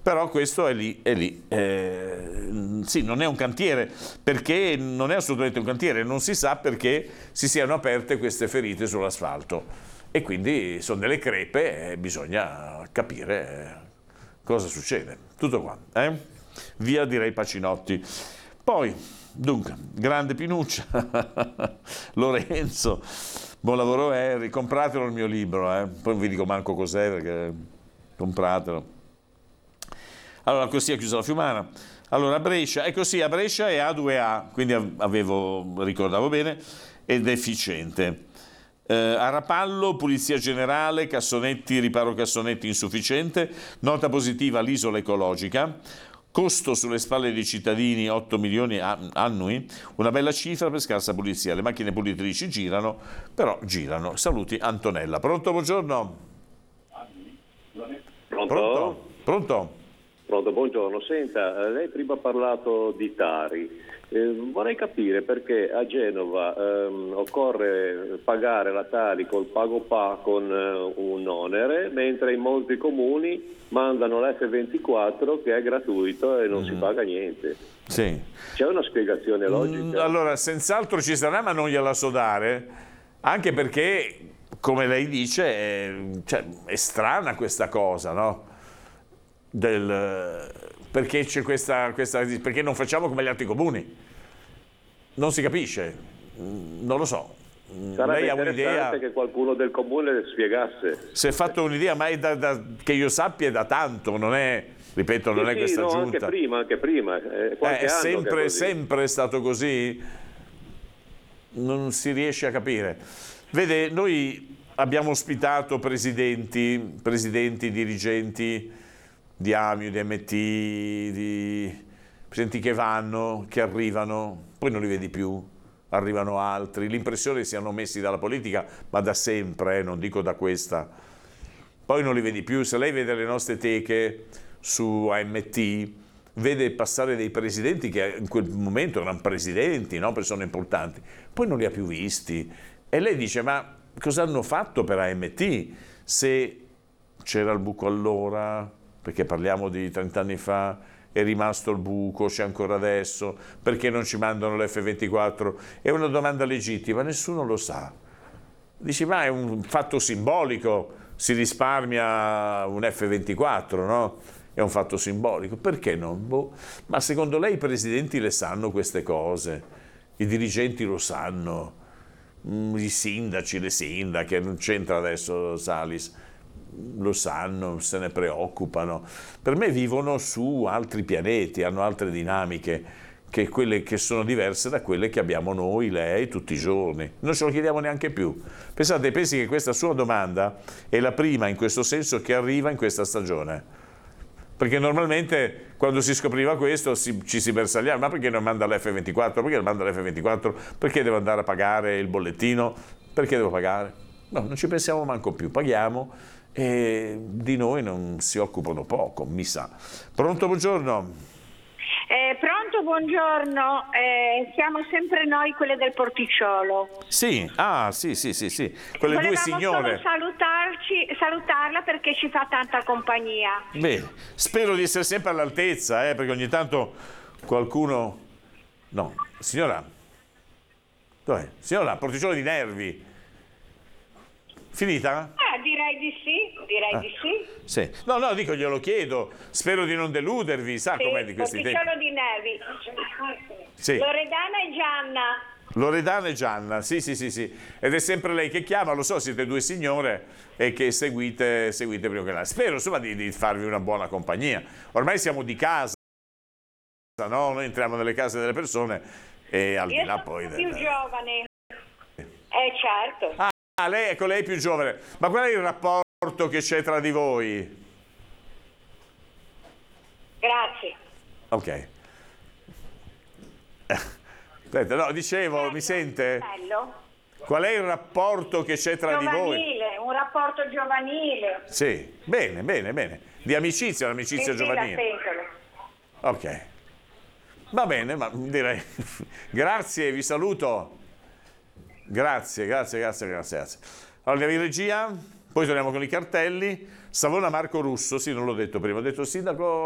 Però questo è lì, è lì. Sì, non è un cantiere, perché non è assolutamente un cantiere, non si sa perché si siano aperte queste ferite sull'asfalto e quindi sono delle crepe e bisogna capire cosa succede. Tutto qua, Via direi Pacinotti. Poi, dunque, grande Pinuccia, Lorenzo, buon lavoro Harry, compratelo il mio libro, poi non vi dico manco cos'è perché compratelo. Allora, così è chiusa la Fiumana. Allora, a Brescia, ecco sì, a Brescia è A2A, quindi ricordavo bene, ed è efficiente. A Rapallo, pulizia generale, cassonetti, riparo cassonetti insufficiente, nota positiva all'isola ecologica, costo sulle spalle dei cittadini 8 milioni annui, una bella cifra per scarsa pulizia. Le macchine pulitrici girano, però girano. Saluti Antonella. Pronto, buongiorno? Pronto? Pronto? Pronto, buongiorno. Senta, lei prima ha parlato di Tari. Vorrei capire perché a Genova occorre pagare la Tari col PagoPA con un onere, mentre in molti comuni mandano l'F24 che è gratuito e non si paga niente. Sì. C'è una spiegazione logica? Allora, senz'altro ci sarà, ma non gliela so dare, anche perché, come lei dice, è strana questa cosa, no? Perché c'è questa perché non facciamo come gli altri comuni? Non si capisce, non lo so. Sarebbe Lei ha interessante un'idea? che qualcuno del comune le spiegasse. Si è fatto un'idea, ma è che io sappia è da tanto, non è, ripeto, non è questa giunta. Anche prima. È sempre stato così? Non si riesce a capire. Vede, noi abbiamo ospitato presidenti, dirigenti di AMIU, di MT, di presidenti che vanno, che arrivano, poi non li vedi più, arrivano altri, l'impressione siano messi dalla politica, ma da sempre, non dico da questa, poi non li vedi più. Se lei vede le nostre teche su AMT, vede passare dei presidenti che in quel momento erano presidenti, no? Persone importanti, poi non li ha più visti, e lei dice: ma cosa hanno fatto per AMT se c'era il buco allora? Perché parliamo di 30 anni fa, è rimasto il buco, c'è ancora adesso, perché non ci mandano l'F24? È una domanda legittima, nessuno lo sa. Dici, ma è un fatto simbolico, si risparmia un F24, no? È un fatto simbolico, perché non? Boh. Ma secondo lei i presidenti le sanno queste cose? I dirigenti lo sanno? I sindaci, le sindache, non c'entra adesso Salis, lo sanno, se ne preoccupano. Per me vivono su altri pianeti, hanno altre dinamiche, che quelle che sono diverse da quelle che abbiamo noi, lei, tutti i giorni. Non ce lo chiediamo neanche più. Pensi che questa sua domanda è la prima in questo senso che arriva in questa stagione? Perché normalmente quando si scopriva questo ci si bersagliava: ma perché non manda l'F24? Perché non manda l'F24? Perché devo andare a pagare il bollettino? Perché devo pagare? No, non ci pensiamo manco più, paghiamo. E di noi non si occupano poco, mi sa. Pronto, buongiorno. Pronto, buongiorno. Siamo sempre noi, quelle del Porticciolo. Sì, sì. Quelle due signore. Solo salutarla perché ci fa tanta compagnia. Bene, spero di essere sempre all'altezza, perché ogni tanto qualcuno... No, signora. Dov'è? Signora, Porticciolo di Nervi. Finita? Direi di sì. Sì. No, dico, glielo chiedo, spero di non deludervi, sa com'è di questi tempi. Porticciolo di Nervi. Sì. Loredana e Gianna, sì. Ed è sempre lei che chiama, lo so, siete due signore e che seguite prima che lei. Spero, insomma, di farvi una buona compagnia. Ormai siamo di casa, no? Noi entriamo nelle case delle persone e al di là poi... Io sono più giovane. Certo. Lei è più giovane, ma qual è il rapporto che c'è tra di voi? Grazie. Ok. Aspetta, no, dicevo, mi sente? Bello. Qual è il rapporto che c'è tra di voi? Un rapporto giovanile. Sì, bene. Di amicizia, un'amicizia giovanile. Ok. Va bene, ma direi... Grazie, vi saluto. Grazie. Allora, andiamo in regia, poi torniamo con i cartelli. Savona Marco Russo, sì, non l'ho detto prima, ho detto il sindaco